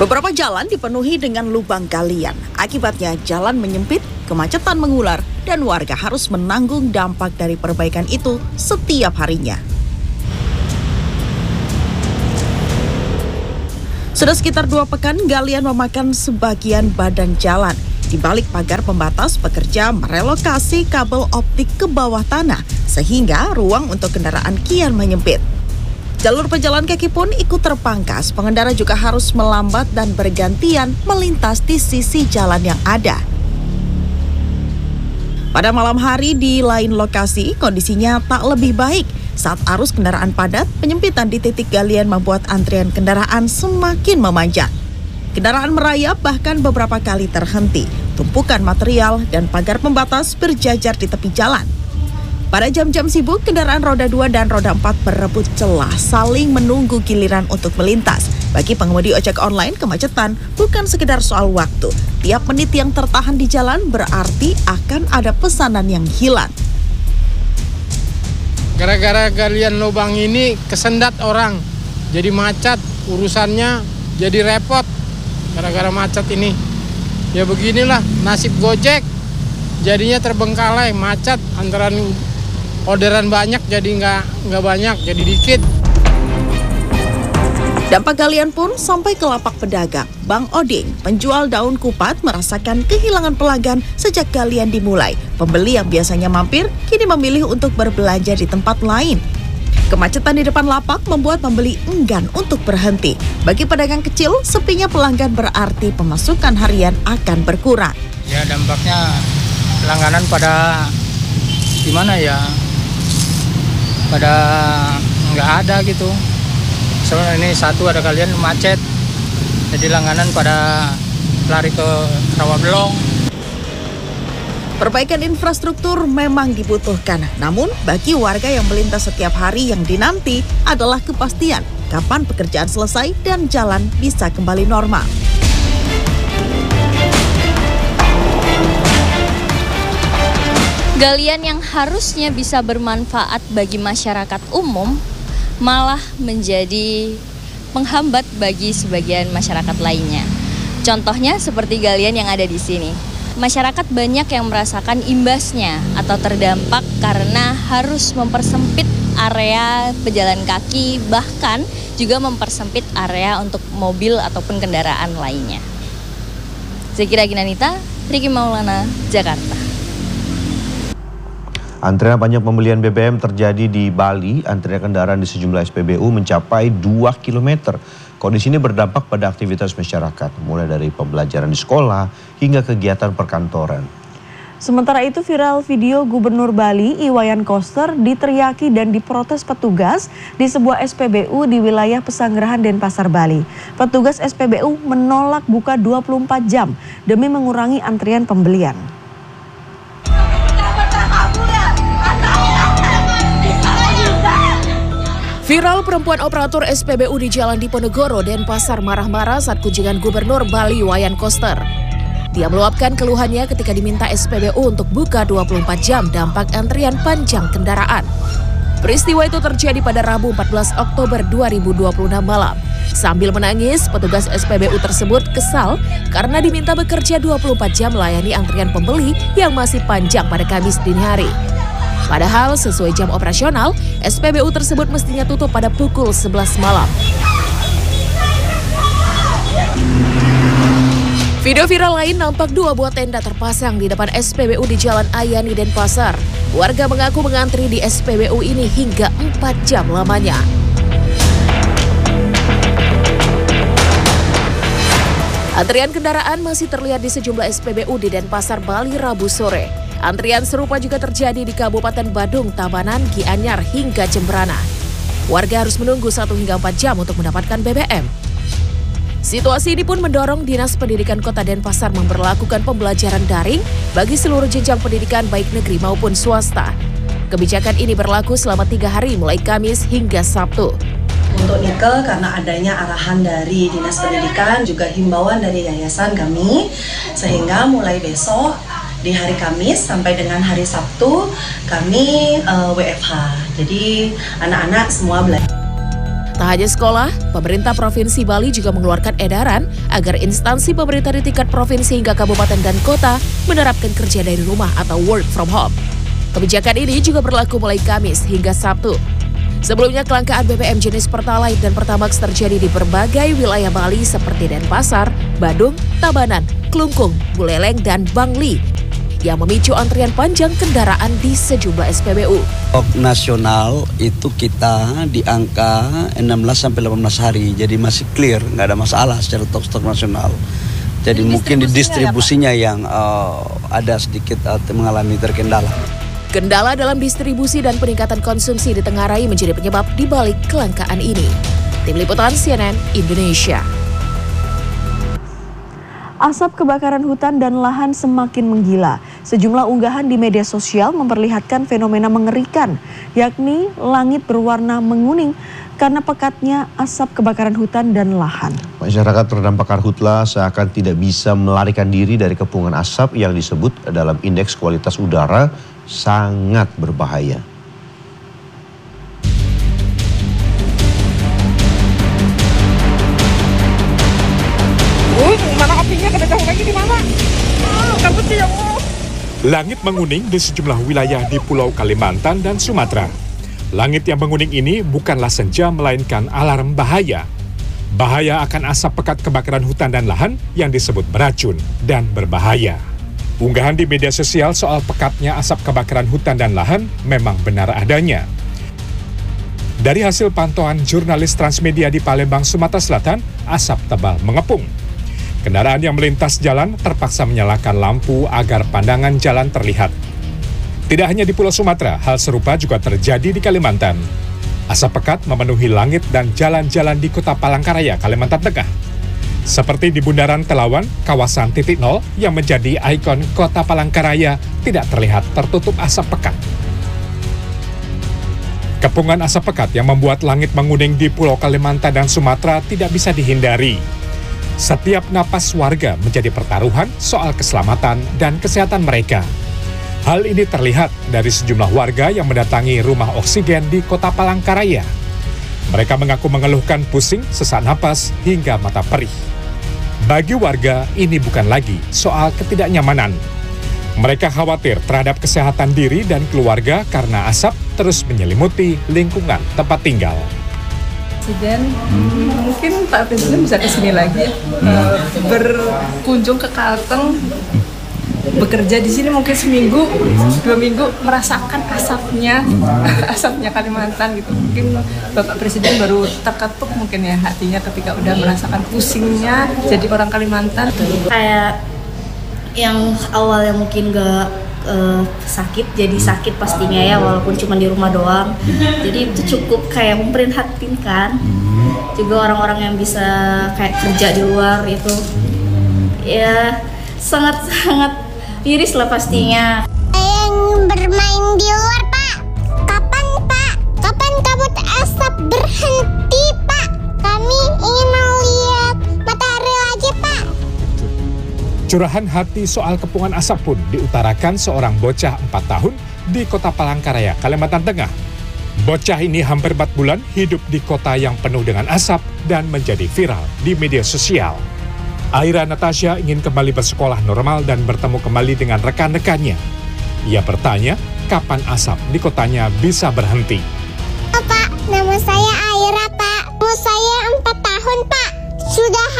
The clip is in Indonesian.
Beberapa jalan dipenuhi dengan lubang galian. Akibatnya jalan menyempit, kemacetan mengular, dan warga harus menanggung dampak dari perbaikan itu setiap harinya. Sudah sekitar 2 pekan, galian memakan sebagian badan jalan. Di balik pagar pembatas, pekerja merelokasi kabel optik ke bawah tanah, sehingga ruang untuk kendaraan kian menyempit. Jalur pejalan kaki pun ikut terpangkas, pengendara juga harus melambat dan bergantian melintas di sisi jalan yang ada. Pada malam hari di lain lokasi, kondisinya tak lebih baik. Saat arus kendaraan padat, penyempitan di titik galian membuat antrian kendaraan semakin memanjang. Kendaraan merayap bahkan beberapa kali terhenti. Tumpukan material dan pagar pembatas berjajar di tepi jalan. Pada jam-jam sibuk, kendaraan roda 2 dan roda 4 berebut celah, saling menunggu giliran untuk melintas. Bagi pengemudi ojek online, kemacetan bukan sekedar soal waktu. Tiap menit yang tertahan di jalan berarti akan ada pesanan yang hilang. Gara-gara galian lubang ini kesendat orang, jadi macet, urusannya jadi repot. Gara-gara macet ini, ya beginilah nasib Gojek, jadinya terbengkalai, macet, antara orderan banyak jadi nggak banyak, jadi dikit. Dampak galian pun sampai ke lapak pedagang. Bang Oding, penjual daun kupat, merasakan kehilangan pelanggan sejak galian dimulai. Pembeli yang biasanya mampir, kini memilih untuk berbelanja di tempat lain. Kemacetan di depan lapak membuat pembeli enggan untuk berhenti. Bagi pedagang kecil, sepinya pelanggan berarti pemasukan harian akan berkurang. Ya dampaknya langganan pada gimana ya? Pada nggak ada gitu. Soalnya ini satu ada kalian macet, jadi langganan pada lari ke Rawabelong. Perbaikan infrastruktur memang dibutuhkan, namun bagi warga yang melintas setiap hari yang dinanti adalah kepastian kapan pekerjaan selesai dan jalan bisa kembali normal. Galian yang harusnya bisa bermanfaat bagi masyarakat umum malah menjadi penghambat bagi sebagian masyarakat lainnya. Contohnya seperti galian yang ada di sini. Masyarakat banyak yang merasakan imbasnya atau terdampak karena harus mempersempit area pejalan kaki, bahkan juga mempersempit area untuk mobil ataupun kendaraan lainnya. Zekira Ginanita, Riki Maulana, Jakarta. Antrian panjang pembelian BBM terjadi di Bali. Antrian kendaraan di sejumlah SPBU mencapai 2 km. Kondisi ini berdampak pada aktivitas masyarakat, mulai dari pembelajaran di sekolah hingga kegiatan perkantoran. Sementara itu viral video Gubernur Bali Iwayan Koster diteriaki dan diprotes petugas di sebuah SPBU di wilayah Pesanggerahan Denpasar, Bali. Petugas SPBU menolak buka 24 jam demi mengurangi antrian pembelian. Viral perempuan operator SPBU di Jalan Diponegoro, Denpasar marah-marah saat kunjungan Gubernur Bali Iwayan Koster. Dia meluapkan keluhannya ketika diminta SPBU untuk buka 24 jam dampak antrian panjang kendaraan. Peristiwa itu terjadi pada Rabu 14 Oktober 2026 malam. Sambil menangis, petugas SPBU tersebut kesal karena diminta bekerja 24 jam melayani antrian pembeli yang masih panjang pada Kamis dini hari. Padahal sesuai jam operasional, SPBU tersebut mestinya tutup pada pukul 11 malam. Video viral lain nampak 2 buah tenda terpasang di depan SPBU di Jalan Ayani, Denpasar. Warga mengaku mengantri di SPBU ini hingga 4 jam lamanya. Antrian kendaraan masih terlihat di sejumlah SPBU di Denpasar, Bali, Rabu sore. Antrian serupa juga terjadi di Kabupaten Badung, Tabanan, Gianyar, hingga Jemberana. Warga harus menunggu 1 hingga 4 jam untuk mendapatkan BBM. Situasi ini pun mendorong Dinas Pendidikan Kota Denpasar memberlakukan pembelajaran daring bagi seluruh jenjang pendidikan baik negeri maupun swasta. Kebijakan ini berlaku selama 3 hari mulai Kamis hingga Sabtu. Untuk nikel karena adanya arahan dari Dinas Pendidikan juga himbauan dari yayasan kami, sehingga mulai besok di hari Kamis sampai dengan hari Sabtu kami WFH. Jadi anak-anak semua belajar. Tak hanya sekolah, pemerintah Provinsi Bali juga mengeluarkan edaran agar instansi pemerintah di tingkat provinsi hingga kabupaten dan kota menerapkan kerja dari rumah atau work from home. Kebijakan ini juga berlaku mulai Kamis hingga Sabtu. Sebelumnya, kelangkaan BBM jenis Pertalite dan Pertamax terjadi di berbagai wilayah Bali seperti Denpasar, Badung, Tabanan, Klungkung, Buleleng, dan Bangli yang memicu antrian panjang kendaraan di sejumlah SPBU. Stok nasional itu kita di angka 16-18 hari, jadi masih clear, nggak ada masalah secara stok nasional. Jadi mungkin di distribusinya yang ada sedikit mengalami terkendala. Kendala dalam distribusi dan peningkatan konsumsi ditengarai menjadi penyebab dibalik kelangkaan ini. Tim Liputan CNN Indonesia. Asap kebakaran hutan dan lahan semakin menggila. Sejumlah unggahan di media sosial memperlihatkan fenomena mengerikan, yakni langit berwarna menguning karena pekatnya asap kebakaran hutan dan lahan. Masyarakat terdampak karhutla seakan tidak bisa melarikan diri dari kepungan asap yang disebut dalam indeks kualitas udara sangat berbahaya. Langit menguning di sejumlah wilayah di Pulau Kalimantan dan Sumatera. Langit yang menguning ini bukanlah senja melainkan alarm bahaya. Bahaya akan asap pekat kebakaran hutan dan lahan yang disebut beracun dan berbahaya. Unggahan di media sosial soal pekatnya asap kebakaran hutan dan lahan memang benar adanya. Dari hasil pantauan jurnalis Transmedia di Palembang, Sumatera Selatan, asap tebal mengepung. Kendaraan yang melintas jalan terpaksa menyalakan lampu agar pandangan jalan terlihat. Tidak hanya di Pulau Sumatera, hal serupa juga terjadi di Kalimantan. Asap pekat memenuhi langit dan jalan-jalan di Kota Palangkaraya, Kalimantan Tengah. Seperti di Bundaran Telawan, kawasan titik nol yang menjadi ikon Kota Palangkaraya tidak terlihat tertutup asap pekat. Kepungan asap pekat yang membuat langit menguning di Pulau Kalimantan dan Sumatera tidak bisa dihindari. Setiap napas warga menjadi pertaruhan soal keselamatan dan kesehatan mereka. Hal ini terlihat dari sejumlah warga yang mendatangi rumah oksigen di Kota Palangkaraya. Mereka mengaku mengeluhkan pusing, sesak napas, hingga mata perih. Bagi warga, ini bukan lagi soal ketidaknyamanan. Mereka khawatir terhadap kesehatan diri dan keluarga karena asap terus menyelimuti lingkungan tempat tinggal. Presiden, mungkin Pak Presiden bisa kesini lagi berkunjung ke Kalteng, bekerja di sini mungkin seminggu, 2 minggu merasakan asapnya Kalimantan gitu. Mungkin Bapak Presiden baru terketuk mungkin ya hatinya ketika udah merasakan pusingnya jadi orang Kalimantan. Kayak yang awalnya mungkin gak sakit jadi sakit pastinya ya, walaupun cuma di rumah doang. Jadi itu cukup kayak memprihatinkan. Juga orang-orang yang bisa kayak kerja di luar itu ya sangat-sangat miris lah pastinya. Yang bermain di luar, Pak. Kapan, Pak? Kapan kabut asap berhenti, Pak? Kami ingin melihat matahari lagi, Pak. Curahan hati soal kepungan asap pun diutarakan seorang bocah 4 tahun di Kota Palangkaraya, Kalimantan Tengah. Bocah ini hampir 4 bulan hidup di kota yang penuh dengan asap dan menjadi viral di media sosial. Aira Natasha ingin kembali bersekolah normal dan bertemu kembali dengan rekan-rekannya. Ia bertanya, kapan asap di kotanya bisa berhenti? Pak, nama saya Aira, Pak. Umur saya 4 tahun, Pak. Sudah